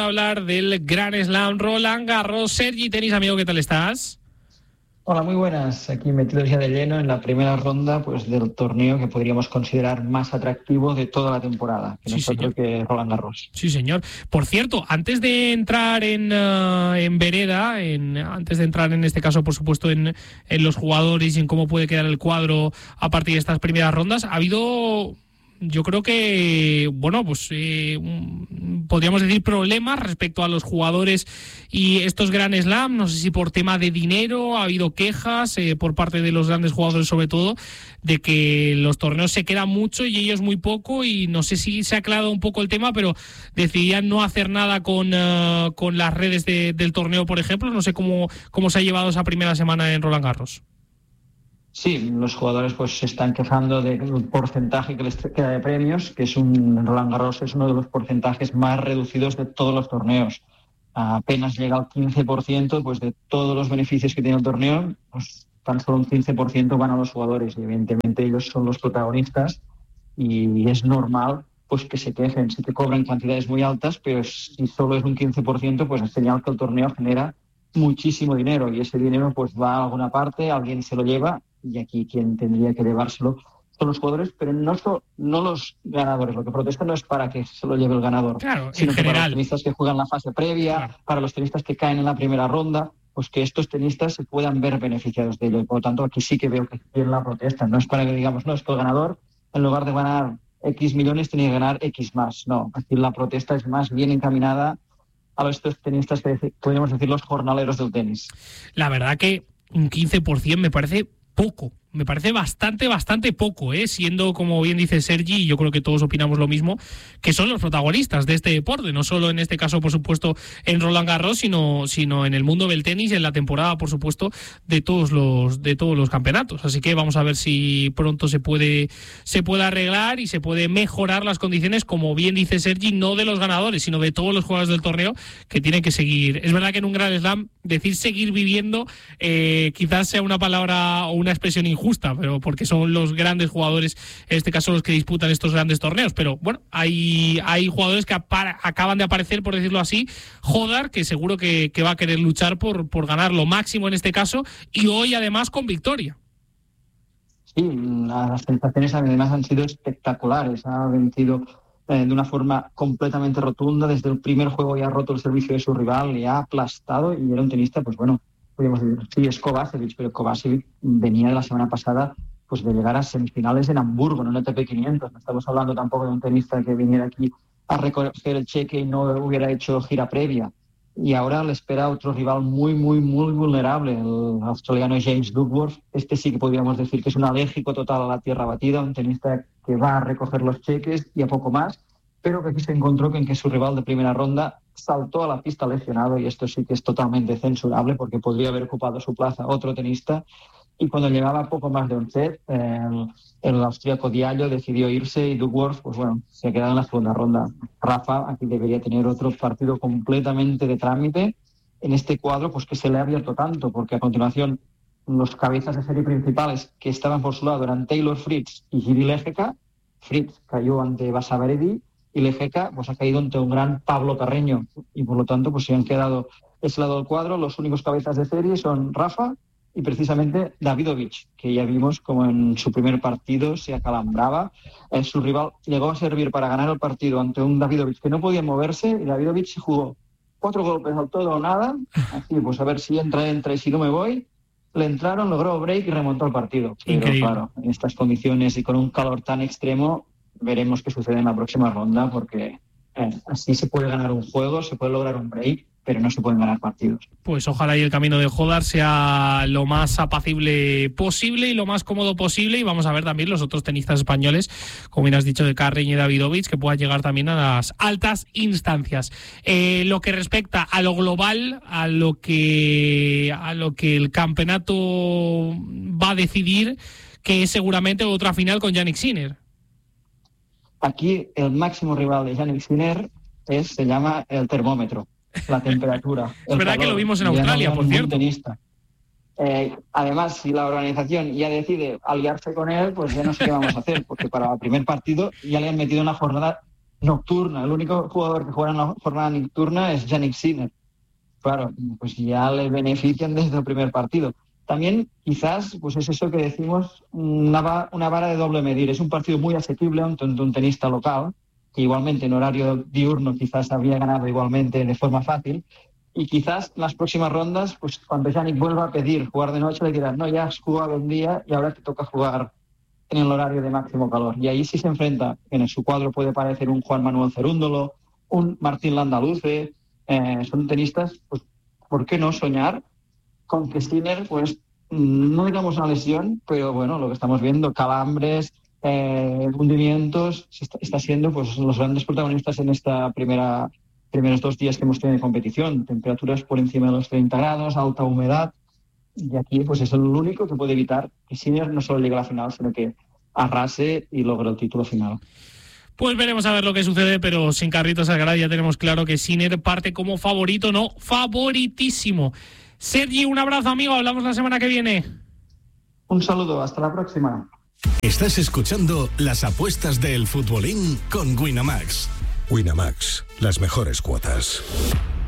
Hablar del Grand Slam Roland Garros. Sergi, tenis amigo, ¿qué tal estás? Hola, muy buenas. Aquí metidos ya de lleno en la primera ronda pues del torneo que podríamos considerar más atractivo de toda la temporada, que Sí, no es otro que Roland Garros. Sí, señor. Por cierto, antes de entrar en vereda, antes de entrar en este caso, por supuesto, en los jugadores y en cómo puede quedar el cuadro a partir de estas primeras rondas, ha habido... Yo creo que, bueno, pues podríamos decir problemas respecto a los jugadores y estos Grand Slam. No sé si por tema de dinero ha habido quejas por parte de los grandes jugadores, sobre todo, de que los torneos se quedan mucho y ellos muy poco. Y no sé si se ha aclarado un poco el tema, pero decidían no hacer nada con las redes del torneo, por ejemplo. No sé cómo se ha llevado esa primera semana en Roland Garros. Sí, los jugadores pues se están quejando del porcentaje que les queda de premios, que es Roland Garros es uno de los porcentajes más reducidos de todos los torneos. Apenas llega al 15% pues de todos los beneficios que tiene el torneo, pues tan solo un 15% van a los jugadores y evidentemente ellos son los protagonistas y es normal pues que se quejen, si te cobran cantidades muy altas, pero si solo es un 15% pues es señal que el torneo genera muchísimo dinero y ese dinero pues va a alguna parte, alguien se lo lleva y aquí quien tendría que llevárselo son los jugadores, pero no los ganadores. Lo que protestan no es para que se lo lleve el ganador, claro, sino que general, para los tenistas que juegan la fase previa, claro, para los tenistas que caen en la primera ronda, pues que estos tenistas se puedan ver beneficiados de ello. Y por lo tanto, aquí sí que veo que tiene la protesta. No es para que digamos, no, es que el ganador, en lugar de ganar X millones, tenía que ganar X más. No, aquí la protesta es más bien encaminada a estos tenistas que podríamos decir los jornaleros del tenis. La verdad que un 15% me parece poco. Me parece bastante poco, siendo, como bien dice Sergi, y yo creo que todos opinamos lo mismo, que son los protagonistas de este deporte, no solo en este caso, por supuesto, en Roland Garros, sino en el mundo del tenis, en la temporada, por supuesto, de todos los campeonatos. Así que vamos a ver si pronto se puede arreglar y se puede mejorar las condiciones, como bien dice Sergi, no de los ganadores, sino de todos los jugadores del torneo, que tienen que seguir. Es verdad que en un Grand Slam decir seguir viviendo quizás sea una palabra o una expresión injusta, pero porque son los grandes jugadores, en este caso los que disputan estos grandes torneos. Pero bueno, hay jugadores que acaban de aparecer, por decirlo así. Hodar, que seguro que va a querer luchar por ganar lo máximo en este caso, y hoy además con victoria. Sí, las sensaciones además han sido espectaculares. Ha vencido de una forma completamente rotunda. Desde el primer juego ya ha roto el servicio de su rival, le ha aplastado y era un tenista, pues bueno, podríamos decir, sí, es Kovacevic, pero Kovacevic venía de la semana pasada pues de llegar a semifinales en Hamburgo, en un ATP 500. No estamos hablando tampoco de un tenista que viniera aquí a recoger el cheque y no hubiera hecho gira previa. Y ahora le espera otro rival muy vulnerable, el australiano James Duckworth. Este sí que podríamos decir que es un alérgico total a la tierra batida, un tenista que va a recoger los cheques y a poco más, pero que aquí se encontró con que su rival de primera ronda saltó a la pista lesionado, y esto sí que es totalmente censurable porque podría haber ocupado su plaza otro tenista. Y cuando llegaba poco más de un set, el austríaco Diallo decidió irse y Duckworth, pues bueno, se ha quedado en la segunda ronda. Rafa aquí debería tener otro partido completamente de trámite en este cuadro, pues que se le ha abierto tanto, porque a continuación los cabezas de serie principales que estaban por su lado eran Taylor Fritz y Giri Lejeka. Fritz cayó ante Basaberedi y Lejeka pues ha caído ante un gran Pablo Carreño, y por lo tanto pues se han quedado ese lado del cuadro. Los únicos cabezas de serie son Rafa y precisamente Davidovich, que ya vimos como en su primer partido se acalambraba. Su rival llegó a servir para ganar el partido ante un Davidovich que no podía moverse, y Davidovich jugó 4 golpes al todo o nada, así pues a ver si entra y si no me voy. Le entraron, logró break y remontó el partido. Pero increíble. Claro, en estas condiciones y con un calor tan extremo, veremos qué sucede en la próxima ronda, porque así se puede ganar un juego, se puede lograr un break, pero no se pueden ganar partidos. Pues ojalá y el camino de Hodar sea lo más apacible posible y lo más cómodo posible, y vamos a ver también los otros tenistas españoles, como bien has dicho, de Carreño y Davidovich, que puedan llegar también a las altas instancias. Lo que respecta a lo global, a lo que el campeonato va a decidir, que es seguramente otra final con Jannik Sinner. Aquí el máximo rival de Jannik Sinner se llama el termómetro, la temperatura. Es verdad que lo vimos en Australia, por cierto. Además, si la organización ya decide aliarse con él, pues ya no sé qué vamos a hacer, porque para el primer partido ya le han metido una jornada nocturna. El único jugador que juega en la jornada nocturna es Jannik Sinner. Claro, pues ya le benefician desde el primer partido. También quizás pues es eso que decimos, una vara de doble medir. Es un partido muy asequible ante un tenista local, que igualmente en horario diurno quizás habría ganado igualmente de forma fácil. Y quizás en las próximas rondas, pues cuando Jannik vuelva a pedir jugar de noche, le dirán, no, ya has jugado un día y ahora te toca jugar en el horario de máximo calor. Y ahí sí se enfrenta, en su cuadro puede parecer un Juan Manuel Cerúndolo, un Martín Landaluce, son tenistas, pues, ¿por qué no soñar con que Sinner, pues, no digamos una lesión, pero bueno, lo que estamos viendo, calambres, hundimientos, está siendo pues los grandes protagonistas en esta primeros 2 días que hemos tenido de competición, temperaturas por encima de los 30 grados, alta humedad, y aquí pues es el único que puede evitar que Sinner no solo llegue a la final, sino que arrase y logre el título final. Pues veremos a ver lo que sucede, pero sin carritos al grado ya tenemos claro que Sinner parte como favorito, no, favoritísimo. Sergi, un abrazo, amigo, hablamos la semana que viene. Un saludo, hasta la próxima. Estás escuchando las apuestas del futbolín con Winamax. Winamax, las mejores cuotas.